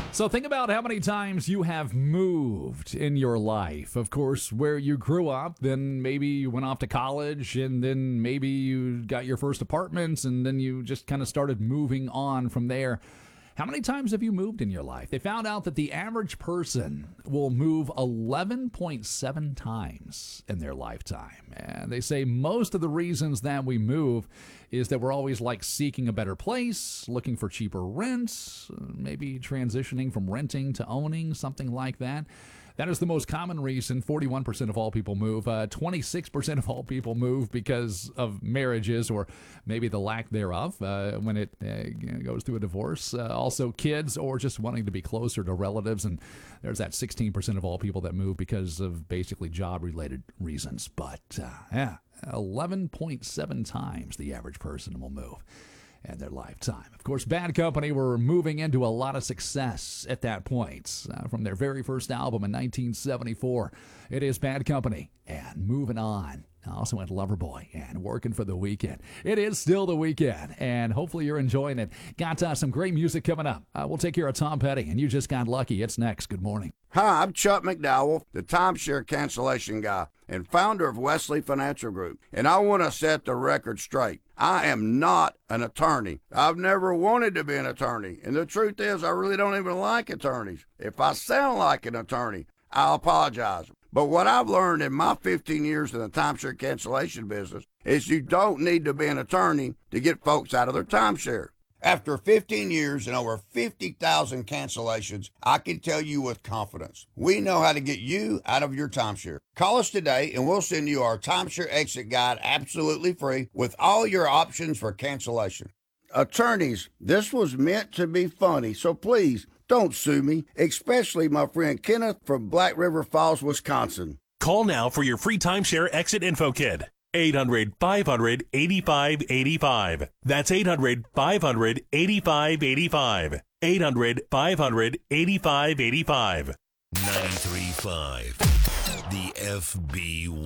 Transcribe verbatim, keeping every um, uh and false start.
So think about how many times you have moved in your life. Of course, where you grew up, then maybe you went off to college, and then maybe you got your first apartments, and then you just kind of started moving on from there. How many times have you moved in your life? They found out that the average person will move eleven point seven times in their lifetime. And they say most of the reasons that we move is that we're always like seeking a better place, looking for cheaper rents, maybe transitioning from renting to owning, something like that. That is the most common reason. forty-one percent of all people move. Uh, twenty-six percent of all people move because of marriages or maybe the lack thereof uh, when it uh, goes through a divorce. Uh, also, kids or just wanting to be closer to relatives. And there's that sixteen percent of all people that move because of basically job-related reasons. But, uh, yeah, eleven point seven times the average person will move in their lifetime. Of course, Bad Company were moving into a lot of success at that point. Uh, from their very first album in nineteen seventy-four, it is Bad Company and Moving On. I also went Loverboy and Working for the Weekend. It is still the weekend, and hopefully you're enjoying it. Got uh, some great music coming up. Uh, we'll take care of Tom Petty, and You Just Got Lucky. It's next. Good morning. Hi, I'm Chuck McDowell, the timeshare cancellation guy and founder of Wesley Financial Group, and I want to set the record straight. I am not an attorney. I've never wanted to be an attorney, and the truth is I really don't even like attorneys. If I sound like an attorney, I'll apologize. But what I've learned in my fifteen years in the timeshare cancellation business is you don't need to be an attorney to get folks out of their timeshare. After fifteen years and over fifty thousand cancellations, I can tell you with confidence, we know how to get you out of your timeshare. Call us today and we'll send you our timeshare exit guide absolutely free with all your options for cancellation. Attorneys, this was meant to be funny, so please don't sue me, especially my friend Kenneth from Black River Falls, Wisconsin. Call now for your free timeshare exit info kit. eight hundred, five hundred, eighty-five eighty-five. That's eight hundred, five hundred, eighty-five eighty-five. eight hundred, five hundred, eighty-five eighty-five. ninety-three point five, the F B